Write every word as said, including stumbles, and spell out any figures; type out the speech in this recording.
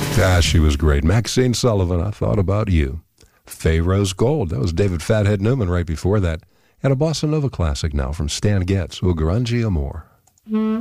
Ah, she was great. Maxine Sullivan, I Thought About You. Pharaoh's Gold. That was David Fathead Newman right before that. And a bossa nova classic now from Stan Getz, O Grande Amor.